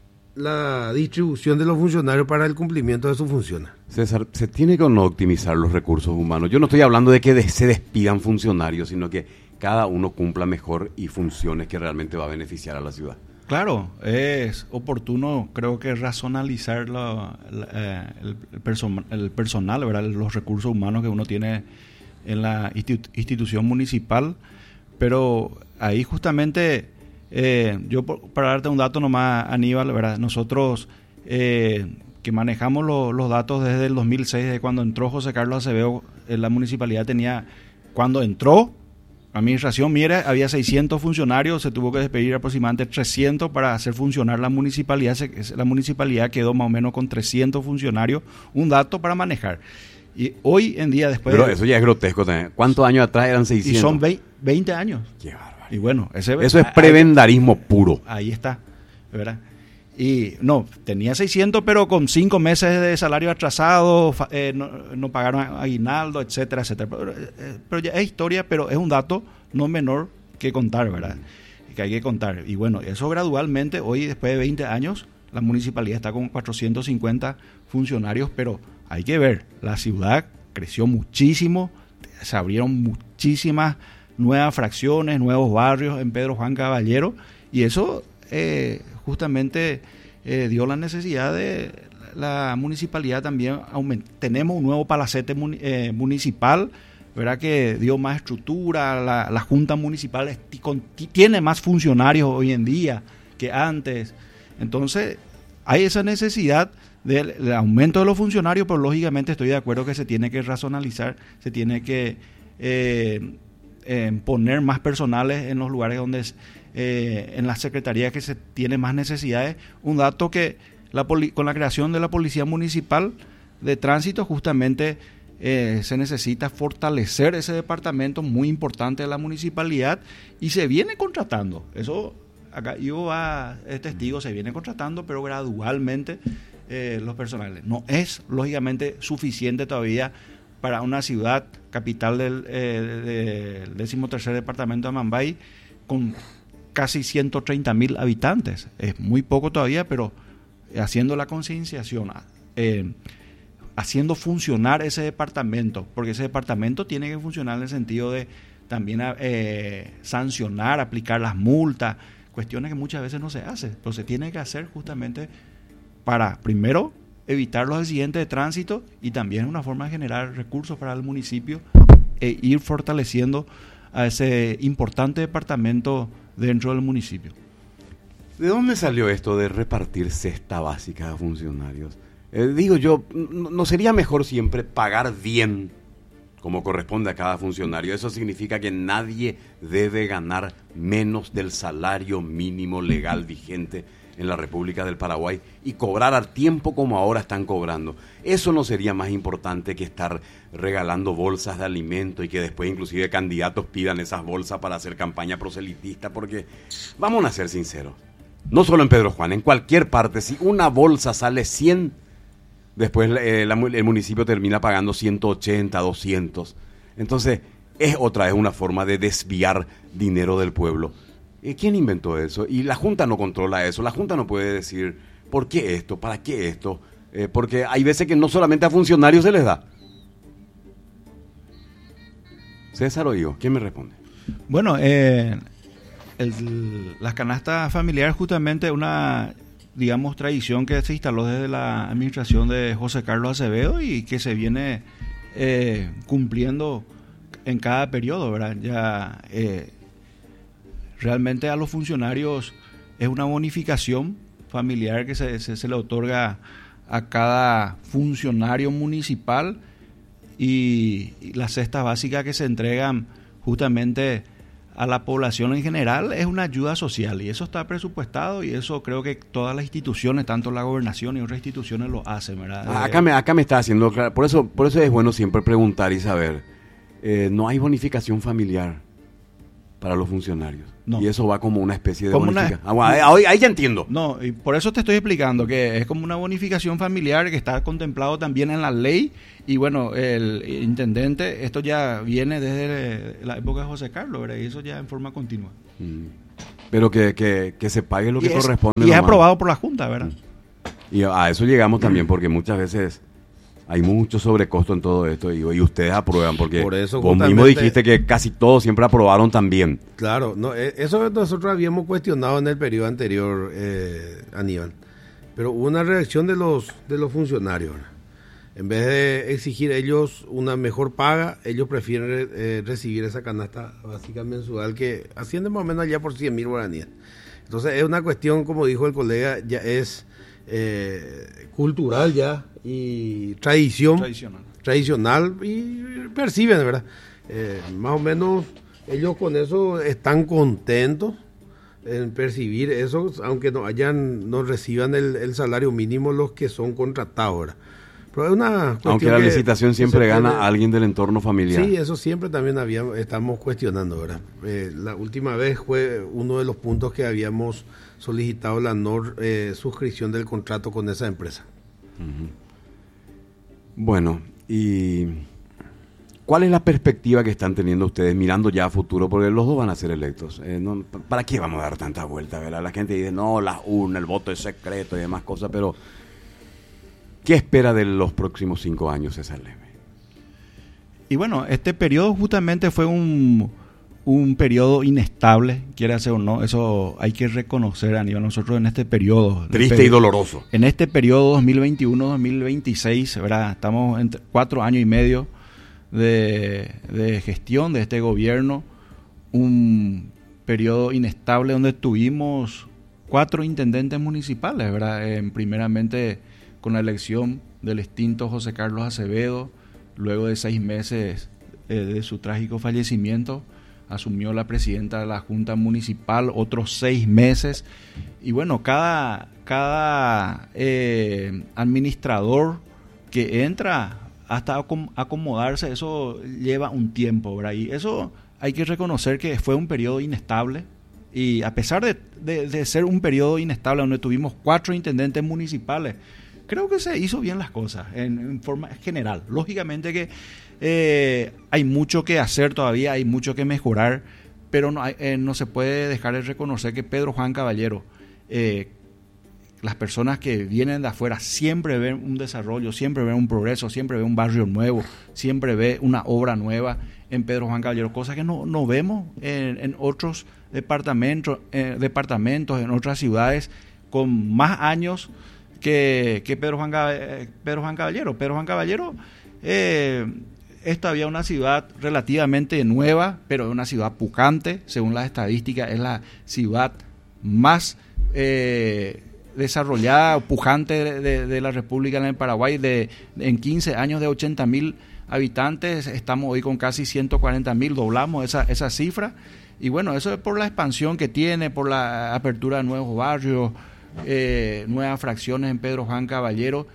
la distribución de los funcionarios para el cumplimiento de sus funciones. César, ¿se tiene que o no optimizar los recursos humanos? Yo no estoy hablando de que de, se despidan funcionarios, sino que cada uno cumpla mejor y funciones que realmente va a beneficiar a la ciudad. Claro, es oportuno, creo que racionalizar la, la, el, el, perso- el personal, ¿verdad? Los recursos humanos que uno tiene en la institu- institución municipal, pero ahí justamente, eh, yo por, para darte un dato nomás, Aníbal, ¿verdad? Nosotros eh, que manejamos lo, los datos desde el dos mil seis, de cuando entró José Carlos Acevedo, en la municipalidad tenía, cuando entró administración, mire, había seiscientos funcionarios, se tuvo que despedir aproximadamente trescientos para hacer funcionar la municipalidad. La municipalidad quedó más o menos con trescientos funcionarios, un dato para manejar. Y hoy en día, después... Pero de, eso ya es grotesco también. ¿Cuántos años atrás eran seiscientos? Y son veinte años. Qué bárbaro. Y bueno, ese, eso es prebendarismo ahí, puro. Ahí está, ¿verdad? Y no, tenía seiscientos, pero con cinco meses de salario atrasado, eh, no, no pagaron aguinaldo, etcétera, etcétera. Pero, eh, pero ya es historia, pero es un dato no menor que contar, ¿verdad? Que hay que contar. Y bueno, eso gradualmente, hoy después de veinte años, la municipalidad está con cuatrocientos cincuenta funcionarios, pero hay que ver, la ciudad creció muchísimo, se abrieron muchísimas nuevas fracciones, nuevos barrios en Pedro Juan Caballero, y eso... Eh, justamente eh, dio la necesidad de la municipalidad también aumentar. Tenemos un nuevo palacete muni, eh, municipal, ¿verdad? Que dio más estructura, la, la junta municipal esti, con, tiene más funcionarios hoy en día que antes. Entonces hay esa necesidad del, del aumento de los funcionarios, pero lógicamente estoy de acuerdo que se tiene que racionalizar, se tiene que eh, eh, poner más personales en los lugares donde Eh, en la secretaría que se tiene más necesidades. Un dato que la poli- con la creación de la Policía Municipal de Tránsito justamente eh, se necesita fortalecer ese departamento muy importante de la municipalidad y se viene contratando. Eso acá yo a, es testigo, se viene contratando, pero gradualmente eh, los personales. No es lógicamente suficiente todavía para una ciudad capital del, eh, del decimotercer departamento de Amambay con casi ciento treinta mil habitantes. Es muy poco todavía, pero haciendo la concienciación, eh, haciendo funcionar ese departamento, porque ese departamento tiene que funcionar en el sentido de también eh, sancionar, aplicar las multas, cuestiones que muchas veces no se hacen, pero se tiene que hacer justamente para, primero, evitar los accidentes de tránsito y también es una forma de generar recursos para el municipio e ir fortaleciendo a ese importante departamento dentro del municipio. ¿De dónde salió esto de repartir cesta básica a funcionarios? Eh, digo yo, ¿no sería mejor siempre pagar bien como corresponde a cada funcionario? Eso significa que nadie debe ganar menos del salario mínimo legal vigente en la República del Paraguay y cobrar al tiempo como ahora están cobrando. ¿Eso no sería más importante que estar regalando bolsas de alimento y que después inclusive candidatos pidan esas bolsas para hacer campaña proselitista? Porque vamos a ser sinceros, no solo en Pedro Juan, en cualquier parte, si una bolsa sale cien, después eh, la, el municipio termina pagando ciento ochenta, doscientos. Entonces es otra vez una forma de desviar dinero del pueblo. ¿Quién inventó eso? Y la Junta no controla eso. La Junta no puede decir, ¿por qué esto? ¿Para qué esto? Eh, porque hay veces que no solamente a funcionarios se les da. César o yo, ¿quién me responde? Bueno, eh, el, las canastas familiares justamente una, digamos, tradición que se instaló desde la administración de José Carlos Acevedo y que se viene eh, cumpliendo en cada periodo, ¿verdad? Ya... Eh, Realmente a los funcionarios es una bonificación familiar que se, se, se le otorga a cada funcionario municipal y, y las cestas básicas que se entregan justamente a la población en general es una ayuda social y eso está presupuestado y eso creo que todas las instituciones, tanto la gobernación y otras instituciones lo hacen, ¿verdad? Ah, acá, me, acá me está haciendo claro, por eso, por eso es bueno siempre preguntar y saber, eh, no hay bonificación familiar para los funcionarios. No. Y eso va como una especie de bonificación. Una... Ah, ahí, ahí ya entiendo. No, y por eso te estoy explicando que es como una bonificación familiar que está contemplado también en la ley. Y bueno, el intendente, esto ya viene desde la época de José Carlos, ¿verdad? Y eso ya en forma continua. Mm. Pero que, que, que se pague lo que y es, corresponde. Y es aprobado por la Junta, ¿verdad? Mm. Y a eso llegamos también porque muchas veces... Hay mucho sobrecosto en todo esto y, y ustedes aprueban porque Por eso, vos mismo dijiste que casi todos siempre aprobaron también. Claro, no, eso nosotros habíamos cuestionado en el periodo anterior, eh, Aníbal. Pero hubo una reacción de los de los funcionarios. En vez de exigir ellos una mejor paga, ellos prefieren eh, recibir esa canasta básica mensual que asciende más o menos allá por cien mil guaraníes. Entonces es una cuestión, como dijo el colega, ya es eh, cultural ya y tradición tradicional, tradicional y perciben, ¿verdad? Eh, más o menos ellos con eso están contentos en percibir eso, aunque no hayan, no reciban el, el salario mínimo los que son contratados, ¿verdad? Pero es una aunque la licitación siempre gana a alguien del entorno familiar. Sí, eso siempre también habíamos, estamos cuestionando, ¿verdad? Eh, la última vez fue uno de los puntos que habíamos solicitado la no eh, suscripción del contrato con esa empresa. Uh-huh. Bueno, ¿y cuál es la perspectiva que están teniendo ustedes mirando ya a futuro? Porque los dos van a ser electos. Eh, no, ¿Para qué vamos a dar tanta vuelta, verdad? La gente dice, no, las urnas, el voto es secreto y demás cosas, pero ¿qué espera de los próximos cinco años, César Leme? Y bueno, este periodo justamente fue un, un periodo inestable, quiera ser o no, eso hay que reconocer a nivel nosotros en este periodo. Triste peri- y doloroso. En este periodo dos mil veintiuno dos mil veintiséis, ¿verdad? Estamos en cuatro años y medio de, de gestión de este gobierno, un periodo inestable donde tuvimos cuatro intendentes municipales, ¿verdad? Eh, primeramente con la elección del extinto José Carlos Acevedo, luego de seis meses eh, de su trágico fallecimiento, asumió la presidenta de la Junta Municipal, otros seis meses, y bueno, cada, cada eh, administrador que entra hasta acom- acomodarse, eso lleva un tiempo, ¿verdad? Y eso hay que reconocer que fue un periodo inestable, y a pesar de, de, de ser un periodo inestable donde tuvimos cuatro intendentes municipales, creo que se hizo bien las cosas en, en forma general. Lógicamente que eh, hay mucho que hacer todavía, hay mucho que mejorar, pero no, hay, eh, no se puede dejar de reconocer que Pedro Juan Caballero, eh, las personas que vienen de afuera siempre ven un desarrollo, siempre ven un progreso, siempre ven un barrio nuevo, siempre ven una obra nueva en Pedro Juan Caballero, cosa que no, no vemos en, en otros departamentos, eh, departamentos, en otras ciudades con más años que, que Pedro, Juan, Pedro Juan Caballero. Pedro Juan Caballero eh, es todavía una ciudad relativamente nueva, pero es una ciudad pujante, según las estadísticas, es la ciudad más eh, desarrollada, pujante de, de, de la República en el Paraguay. De, en quince años de ochenta mil habitantes, estamos hoy con casi ciento cuarenta mil, doblamos esa, esa cifra. Y bueno, eso es por la expansión que tiene, por la apertura de nuevos barrios, eh, nuevas fracciones en Pedro Juan Caballero.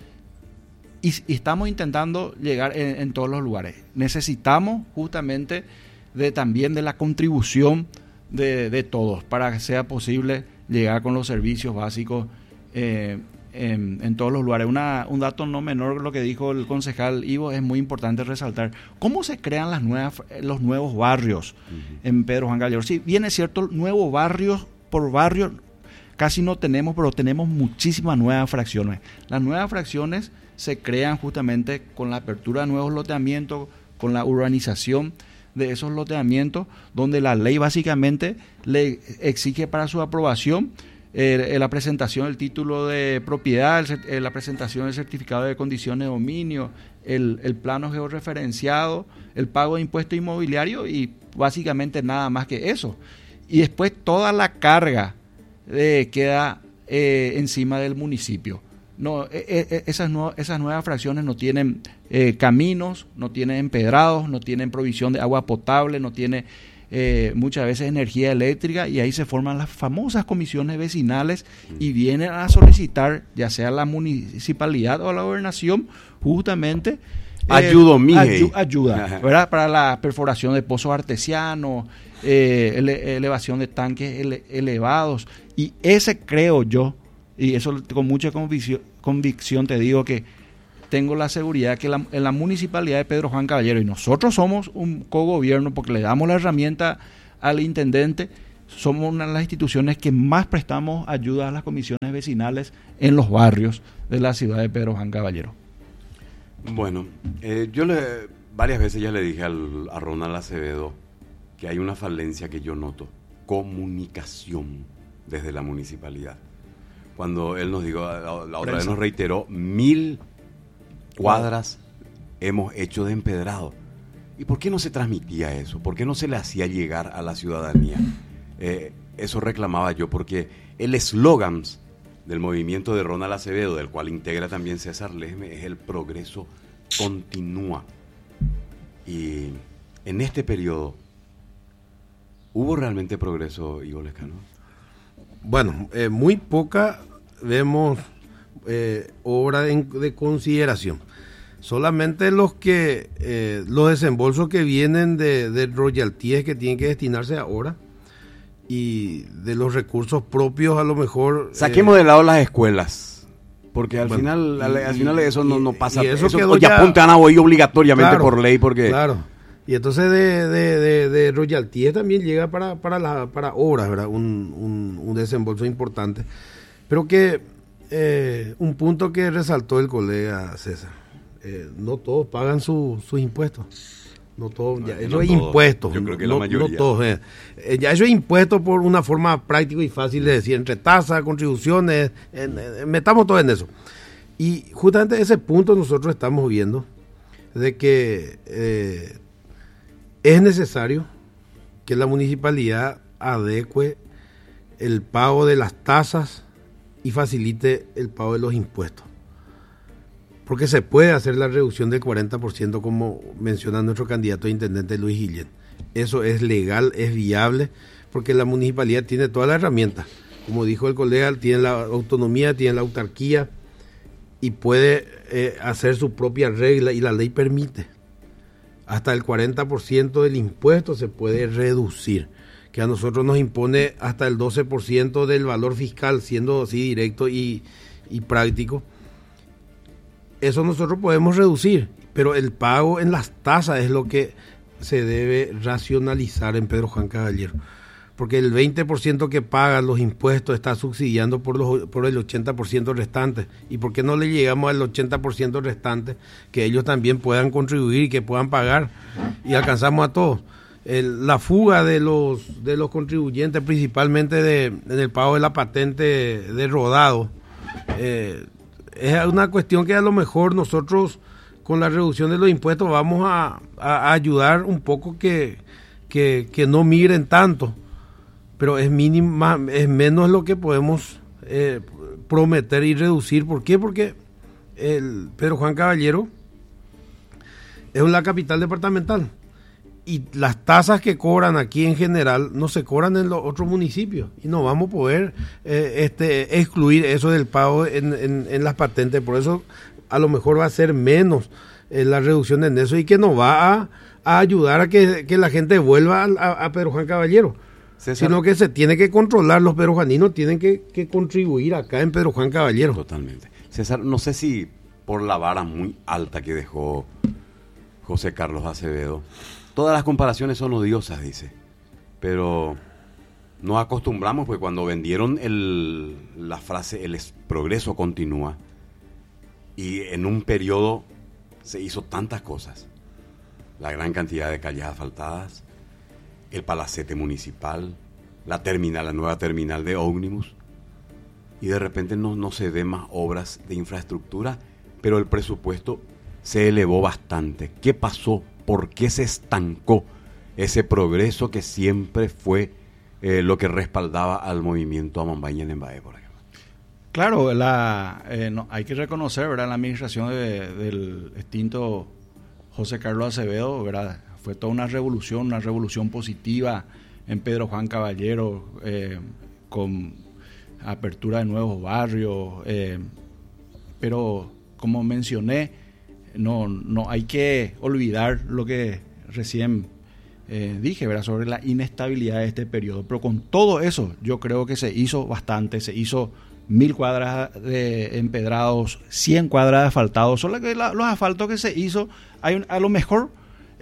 Y, y estamos intentando llegar en, en todos los lugares. Necesitamos justamente de, también de la contribución de, de todos para que sea posible llegar con los servicios básicos eh, en, en todos los lugares. Una, un dato no menor, lo que dijo el concejal Ivo, es muy importante resaltar. ¿Cómo se crean las nuevas, los nuevos barrios uh-huh. en Pedro Juan Caballero? Sí, bien es cierto, nuevos barrios por barrio casi no tenemos, pero tenemos muchísimas nuevas fracciones. Las nuevas fracciones se crean justamente con la apertura de nuevos loteamientos, con la urbanización de esos loteamientos, donde la ley básicamente le exige para su aprobación eh, la presentación del título de propiedad, el, la presentación del certificado de condiciones de dominio, el, el plano georreferenciado, el pago de impuesto inmobiliario y básicamente nada más que eso. Y después toda la carga eh, queda eh, encima del municipio. No, eh, eh, esas, no, esas nuevas fracciones no tienen eh, caminos, no tienen empedrados, no tienen provisión de agua potable, no tienen eh, muchas veces energía eléctrica, y ahí se forman las famosas comisiones vecinales y vienen a solicitar, ya sea la municipalidad o la gobernación, justamente eh, Ayudo, ayu, ayuda, ¿verdad? Para la perforación de pozos artesianos, eh, ele, elevación de tanques ele, elevados, y ese creo yo, y eso con mucha convicción, convicción te digo que tengo la seguridad que la, en la municipalidad de Pedro Juan Caballero, y nosotros somos un cogobierno porque le damos la herramienta al intendente, somos una de las instituciones que más prestamos ayuda a las comisiones vecinales en los barrios de la ciudad de Pedro Juan Caballero. Bueno, eh, yo le varias veces ya le dije al, a Ronald Acevedo que hay una falencia que yo noto: comunicación desde la municipalidad. Cuando él nos dijo, la, la otra vez nos reiteró, mil cuadras hemos hecho de empedrado. ¿Y por qué no se transmitía eso? ¿Por qué no se le hacía llegar a la ciudadanía? Eh, eso reclamaba yo, porque el eslogan del movimiento de Ronald Acevedo, del cual integra también César Lesme, es el progreso continúa. Y en este periodo, ¿hubo realmente progreso, Ivo Lescano? Bueno, eh, muy poca vemos eh, obra de, de consideración. Solamente los que eh, los desembolsos que vienen de, de royalties que tienen que destinarse ahora, y de los recursos propios a lo mejor... Saquemos eh, de lado las escuelas, porque al bueno, final y, al, al final de eso y, no, no pasa. Y eso, eso quedó ya ya apuntan a hoy obligatoriamente, claro, por ley, porque... Claro. Y entonces de, de, de, de royalties también llega para, para, la, para obras, ¿verdad? Un, un, un desembolso importante. Pero que eh, un punto que resaltó el colega César, eh, no todos pagan su, sus impuestos. No todos, no, ya, no ellos todos. impuestos. Yo creo que no, la mayoría. No todos. Eh. Eh, ya ellos impuestos por una forma práctica y fácil de decir, entre tasas, contribuciones, en, en, metamos todo en eso. Y justamente ese punto nosotros estamos viendo de que eh, es necesario que la municipalidad adecue el pago de las tasas y facilite el pago de los impuestos. Porque se puede hacer la reducción del cuarenta por ciento, como menciona nuestro candidato a intendente Luis Guillén. Eso es legal, es viable, porque la municipalidad tiene todas las herramientas. Como dijo el colega, tiene la autonomía, tiene la autarquía y puede eh, hacer su propia regla, y la ley permite. Hasta el cuarenta por ciento del impuesto se puede reducir, que a nosotros nos impone hasta el doce por ciento del valor fiscal, siendo así directo y, y práctico. Eso nosotros podemos reducir, pero el pago en las tasas es lo que se debe racionalizar en Pedro Juan Caballero, porque el veinte por ciento que pagan los impuestos está subsidiando por, los, por el ochenta por ciento restante. ¿Y por qué no le llegamos al ochenta por ciento restante, que ellos también puedan contribuir y que puedan pagar, y alcanzamos a todos? El, la fuga de los de los contribuyentes, principalmente de, en el pago de la patente de rodado, eh, es una cuestión que a lo mejor nosotros con la reducción de los impuestos vamos a, a, a ayudar un poco que, que, que no migren tanto, pero es mínima, es menos lo que podemos eh, prometer y reducir. ¿Por qué? Porque el Pedro Juan Caballero es una capital departamental y las tasas que cobran aquí en general no se cobran en los otros municipios y no vamos a poder eh, este, excluir eso del pago en, en, en las patentes. Por eso a lo mejor va a ser menos eh, la reducción en eso y que nos va a, a ayudar a que, que la gente vuelva a, a Pedro Juan Caballero. César, sino que se tiene que controlar, los perujuaninos tienen que, que contribuir acá en Pedro Juan Caballero. Totalmente. César, no sé si por la vara muy alta que dejó José Carlos Acevedo, todas las comparaciones son odiosas, dice, pero nos acostumbramos, pues cuando vendieron el, la frase el progreso continúa, y en un periodo se hizo tantas cosas, la gran cantidad de calles asfaltadas, el palacete municipal, la terminal, la nueva terminal de ómnibus, y de repente no, no se ve más obras de infraestructura, pero el presupuesto se elevó bastante. ¿Qué pasó? ¿Por qué se estancó ese progreso que siempre fue eh, lo que respaldaba al movimiento Amambaña en Embaé, por ejemplo? Claro, la, eh, no, hay que reconocer, ¿verdad?, la administración de, del extinto José Carlos Acevedo, ¿verdad? Fue toda una revolución, una revolución positiva en Pedro Juan Caballero, eh, con apertura de nuevos barrios, eh, pero como mencioné, no, no hay que olvidar lo que recién eh, dije, ¿verdad?, sobre la inestabilidad de este periodo. Pero con todo eso, yo creo que se hizo bastante, se hizo mil cuadras de empedrados, cien cuadras de asfaltados. Solo que la, los asfaltos que se hizo, hay un, a lo mejor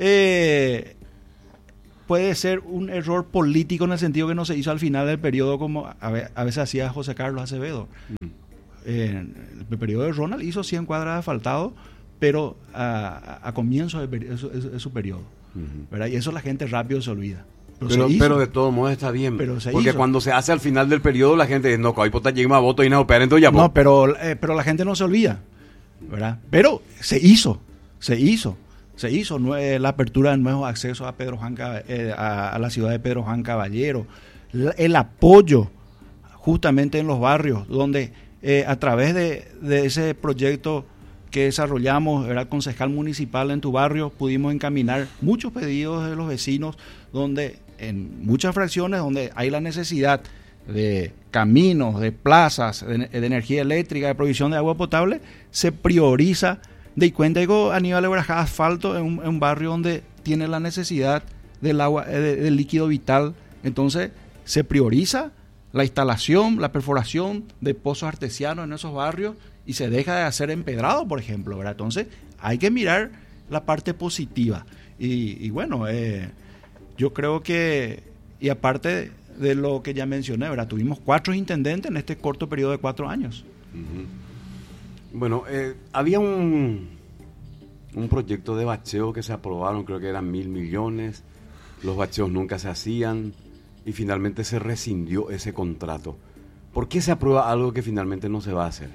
eh, puede ser un error político en el sentido que no se hizo al final del periodo como a, ve, a veces hacía José Carlos Acevedo. Mm. Eh, el periodo de Ronald hizo cien cuadras de asfaltado, pero a, a comienzo de, de, su, de su periodo, uh-huh. ¿verdad? Y eso la gente rápido se olvida. Pero, pero, pero de todos modos está bien, pero porque hizo. Cuando se hace al final del periodo la gente dice, no, que hay pota llega más voto y no, pero entonces ya no, pero, eh, pero la gente no se olvida, ¿verdad? Pero se hizo, se hizo, se hizo nue- la apertura de nuevos accesos a Pedro Juan eh, a, a la ciudad de Pedro Juan Caballero, la, el apoyo justamente en los barrios, donde eh, a través de, de ese proyecto que desarrollamos, era el concejal municipal en tu barrio, pudimos encaminar muchos pedidos de los vecinos, donde en muchas fracciones donde hay la necesidad de caminos, de plazas, de, de energía eléctrica, de provisión de agua potable, se prioriza de cuenta digo, Aníbal Ebrajá asfalto en un, en un barrio donde tiene la necesidad del agua, de, del líquido vital. Entonces se prioriza la instalación, la perforación de pozos artesianos en esos barrios y se deja de hacer empedrado, por ejemplo, ¿verdad? Entonces hay que mirar la parte positiva y, y bueno, eh, yo creo que, y aparte de, de lo que ya mencioné, ¿verdad?, tuvimos cuatro intendentes en este corto periodo de cuatro años. Uh-huh. Bueno, eh, había un, un proyecto de bacheo que se aprobaron, creo que eran mil millones, los bacheos nunca se hacían y finalmente se rescindió ese contrato. ¿Por qué se aprueba algo que finalmente no se va a hacer?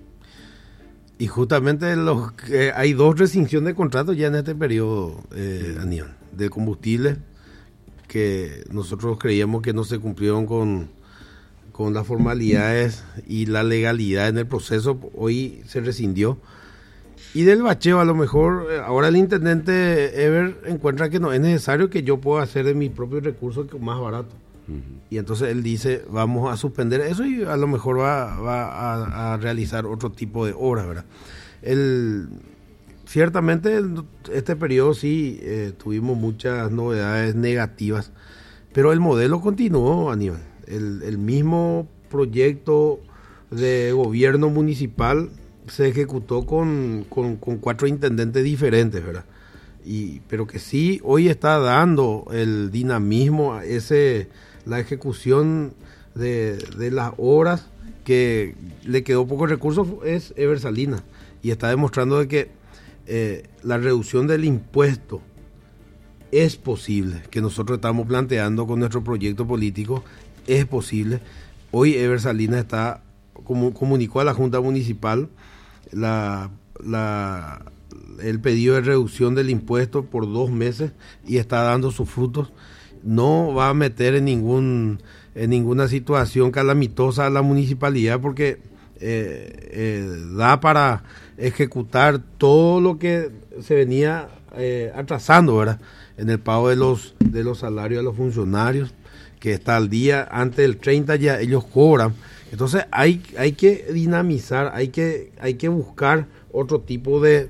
Y justamente los, eh, hay dos rescinsiones de contratos ya en este periodo, eh, Aníbal, de combustible, que nosotros creíamos que no se cumplieron con, con las formalidades y la legalidad en el proceso, hoy se rescindió. Y del bacheo, a lo mejor, ahora el intendente Ever encuentra que no es necesario, que yo pueda hacer de mis propios recursos más barato. Uh-huh. Y entonces él dice, vamos a suspender eso y a lo mejor va, va a, a realizar otro tipo de obras, ¿verdad? El, ciertamente este periodo sí eh, tuvimos muchas novedades negativas, pero el modelo continuó, Aníbal. El, el mismo proyecto de gobierno municipal se ejecutó con, con, con cuatro intendentes diferentes, ¿verdad? Y, pero que sí hoy está dando el dinamismo a ese, la ejecución de, de las obras que le quedó pocos recursos es Ever Salinas, y está demostrando de que eh, la reducción del impuesto es posible, que nosotros estamos planteando con nuestro proyecto político, es posible. Hoy Ever Salinas está, como comunicó a la Junta Municipal, la, la, el pedido de reducción del impuesto por dos meses y está dando sus frutos. No va a meter en ningún en ninguna situación calamitosa a la municipalidad porque eh, eh, da para ejecutar todo lo que se venía eh, atrasando, ¿verdad? En el pago de los de los salarios de los funcionarios, que está al día, antes del treinta ya ellos cobran. Entonces hay hay que dinamizar, hay que hay que buscar otro tipo de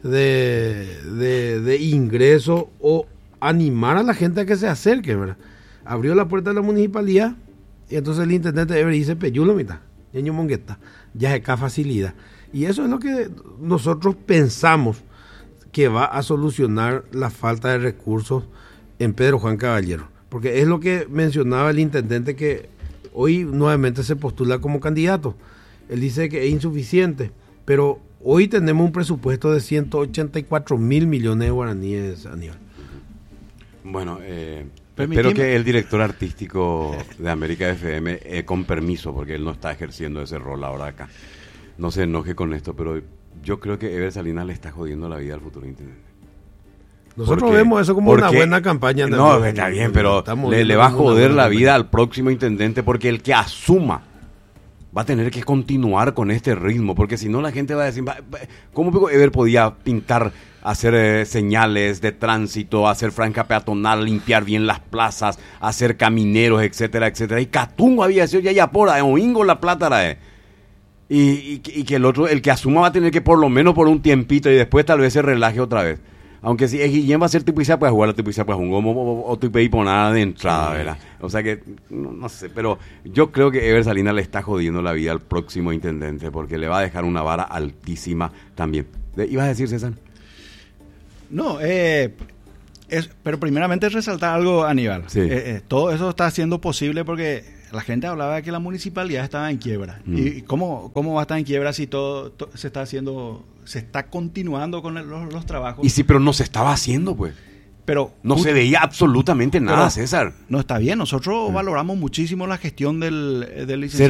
de, de, de ingreso o animar a la gente a que se acerque, ¿verdad? Abrió la puerta de la municipalidad y entonces el intendente de Everett dice, peyulo, mitad, ñeño mongueta, ya es acá facilidad. Y eso es lo que nosotros pensamos que va a solucionar la falta de recursos en Pedro Juan Caballero. Porque es lo que mencionaba el intendente, que hoy nuevamente se postula como candidato. Él dice que es insuficiente, pero hoy tenemos un presupuesto de ciento ochenta y cuatro mil millones de guaraníes, Aníbal. Bueno, eh, espero que el director artístico de América F M, eh, con permiso, porque él no está ejerciendo ese rol ahora acá, no se enoje con esto, pero yo creo que Ever Salinas le está jodiendo la vida al futuro intendente. Nosotros Porque, vemos eso como una buena campaña. No, de está bien, pero le, le va a joder la vida campaña. al próximo intendente, porque el que asuma va a tener que continuar con este ritmo, porque si no la gente va a decir, ¿cómo Ever podía pintar, hacer eh, señales de tránsito, hacer franja peatonal, limpiar bien las plazas, hacer camineros, etcétera, etcétera? Y Catungo había sido ya ya por Oingo la plata era eh. y, y, y que el otro, el que asuma va a tener que por lo menos por un tiempito y después tal vez se relaje otra vez. Aunque si es Guillén va a ser Tipuizá, pues jugar a Tipuizá, pues un gomo o, o Tipuí por nada de entrada, ¿verdad? O sea que, no, no sé, pero yo creo que Ever Salinas le está jodiendo la vida al próximo intendente, porque le va a dejar una vara altísima también. ¿Ibas a decir, César? No, eh, es, pero primeramente resaltar algo, Aníbal. Sí. Eh, eh, todo eso está siendo posible porque la gente hablaba de que la municipalidad estaba en quiebra. Mm. ¿Y cómo, cómo va a estar en quiebra si todo, todo se está haciendo, se está continuando con el, los, los trabajos? Y sí, pero no se estaba haciendo, pues. Pero no se veía absolutamente nada, pero, César. No está bien, nosotros mm. valoramos muchísimo la gestión del, del licenciado